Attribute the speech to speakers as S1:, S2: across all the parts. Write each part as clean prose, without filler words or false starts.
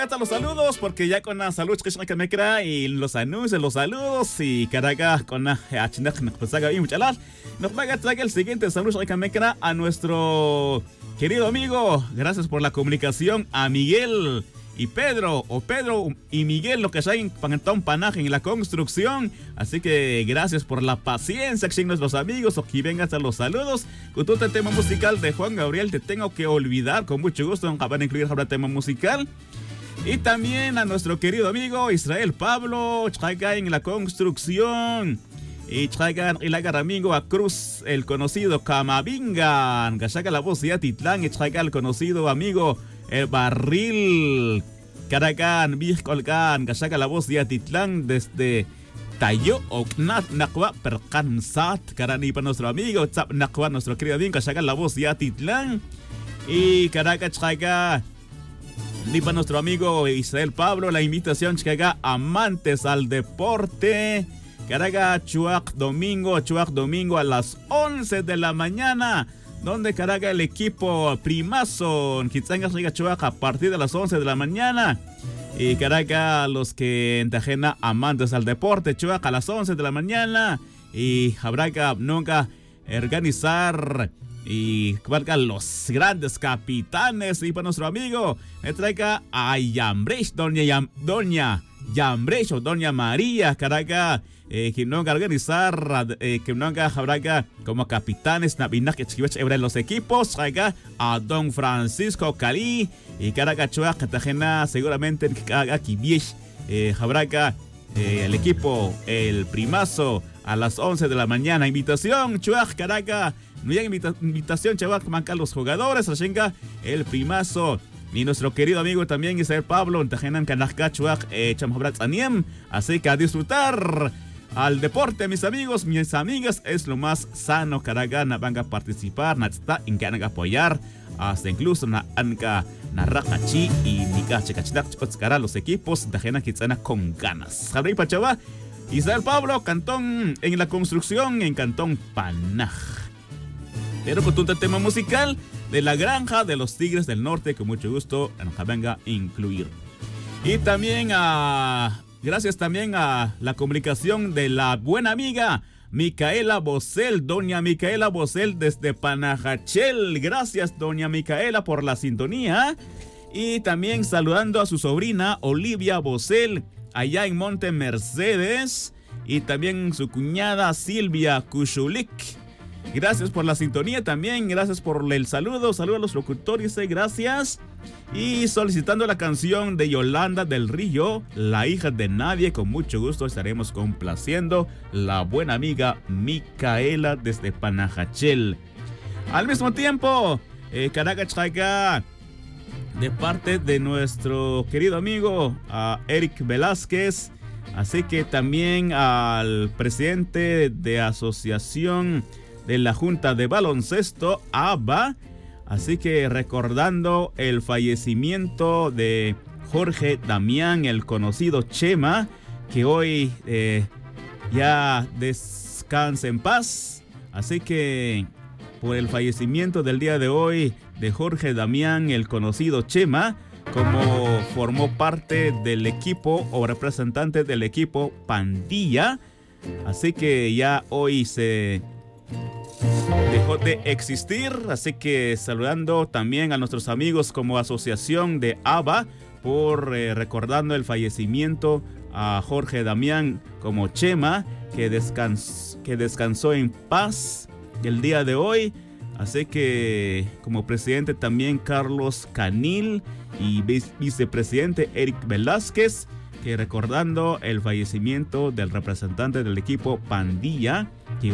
S1: hasta los saludos, porque ya con la salud que me crea y los anuncios, los saludos y caraca con la achinac nos paga y muchalas. Nos va a traer el siguiente saludo que me crea a nuestro querido amigo. Gracias por la comunicación a Miguel y Pedro y Miguel, lo que hay en panaje en la construcción. Así que gracias por la paciencia, que nuestros amigos, o que vengan a los saludos. Con todo el tema musical de Juan Gabriel, te tengo que olvidar, con mucho gusto, van a incluir el tema musical. Y también a nuestro querido amigo Israel Pablo, traiga en la construcción. Y traigan el amigo a Cruz, el conocido Camavingan, que saca la voz de Atitlán, y traiga al conocido amigo el Barril Caracan, Vizcolcan, que saca la voz de Atitlán desde Tayo Oknat Nakwa Percansat, Carani para nuestro amigo Tzap Nakwa, nuestro querido amigo, que saca la voz de Atitlán. Y Caracas traiga ni para nuestro amigo Israel Pablo la invitación que haga amantes al deporte. Caraga Chuac domingo a las 11 de la mañana, donde caraga el equipo Primazo Kitzangas Riga Chuac a partir de las 11 de la mañana. Y caraga los que entajena amantes al deporte Chuac a las 11 de la mañana. Y habrá que nunca organizar y valga los grandes capitanes. Y para nuestro amigo me traiga a Yambresh, doña Yambresh o doña María caraga, que no haga organizar, que no haga como capitanes navinas que en los equipos. Traiga a don Francisco Cali y caraga chua que tajena seguramente que haga Kibiesh, habrá el equipo el Primazo a las 11 de la mañana. Invitación chua caraga, no hay invitación chua manca los jugadores, rashenga el Primazo. Y nuestro querido amigo también Israel Pablo, Tajenan Kanaka Chuac, Chamhabrat Aniem. Así que a disfrutar al deporte, mis amigos, mis amigas, es lo más sano. Caragana van a participar, Natsta, en que van a apoyar, hasta incluso na Anka, Narracachi y Nika Checachidak, Chocotskara, los equipos, Tajenan Kitzana con ganas. Jabrey Pachava, Israel Pablo, Cantón en la construcción, en Cantón Panaj. Pero con todo el tema musical de la granja de los Tigres del Norte, con mucho gusto nos venga a incluir. Y también gracias también a la comunicación de la buena amiga Micaela Bosel, doña Micaela Bosel desde Panajachel. Gracias, doña Micaela, por la sintonía. Y también saludando a su sobrina Olivia Bosel allá en Monte Mercedes, y también su cuñada Silvia Kushulik. Gracias por la sintonía también, gracias por el saludo, saludo a los locutores, gracias. Y solicitando la canción de Yolanda del Río, La hija de nadie, con mucho gusto estaremos complaciendo la buena amiga Micaela desde Panajachel. Al mismo tiempo, Caracas traiga de parte de nuestro querido amigo Eric Velázquez, así que también al presidente de asociación de la Junta de Baloncesto, ABA. Así que recordando el fallecimiento de Jorge Damián, el conocido Chema, que hoy ya descansa en paz. Así que por el fallecimiento del día de hoy de Jorge Damián, el conocido Chema, como formó parte del equipo o representante del equipo Pandilla, así que ya hoy se dejó de existir. Así que saludando también a nuestros amigos como asociación de ABA por recordando el fallecimiento a Jorge Damián como Chema, que descansó en paz el día de hoy. Así que como presidente también Carlos Canil y vicepresidente Eric Velázquez, que recordando el fallecimiento del representante del equipo Pandilla,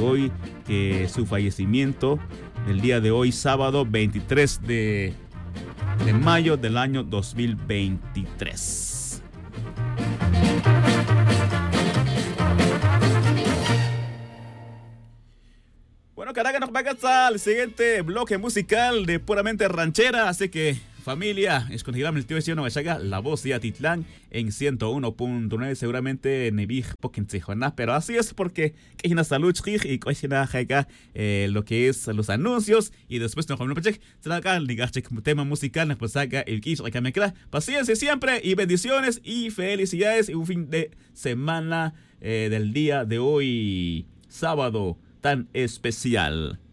S1: que su fallecimiento el día de hoy, sábado 23 de mayo del año 2023. Bueno, Caracas, nos vamos al siguiente bloque musical de puramente ranchera, así que familia, es con el tío de Novachaga, la voz de Atitlán en 101.9, seguramente Nebij Poquentzijona, pero así es porque que hay una salud y que hay lo que es los anuncios y después nos vamos a tragar el tema musical, nos saca el quiso que me queda. Paciencia siempre y bendiciones y felicidades y un fin de semana del día de hoy, sábado tan especial.